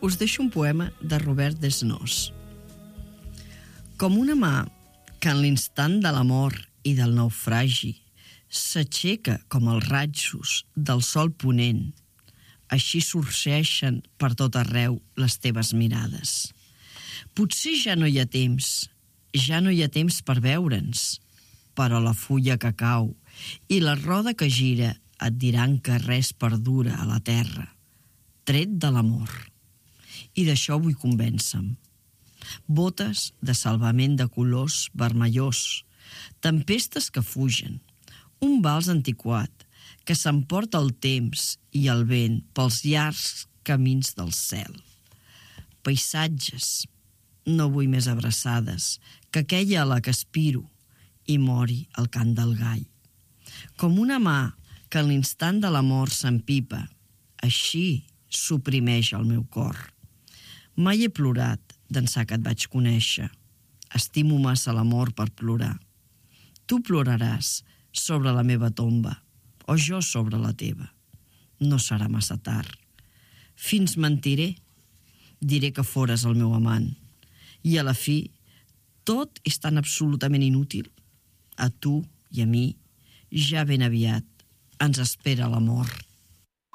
us deixo un poema de Robert Desnos. Com una mà que en l'instant de la mort i del naufragi s'aixeca com els rajos del sol ponent, així sorgeixen per tot arreu les teves mirades. Potser ja no hi ha temps per veure'ns, però la fulla que cau i la roda que gira et diran que res perdura a la terra, tret de l'amor. I d'això vull convèncer-me. Botes de salvament de colors vermellós, tempestes que fugen, un vals antiquat que s'emporta el temps i el vent pels llargs camins del cel. Paisatges, no vull més abraçades que aquella a la que aspiro i mori el cant del gall. Com una mà que en l'instant de la mort s'empipa, així s'oprimeix el meu cor. Mai he plorat d'ençà que et vaig conèixer. Estimo massa l'amor per plorar. Tu ploraràs sobre la meva tomba o jo sobre la teva. No serà massa tard. Fins mentiré. Diré que fores el meu amant. I a la fi, tot és tan absolutament inútil. A tu i a mi, ja ben aviat, ens espera la mort.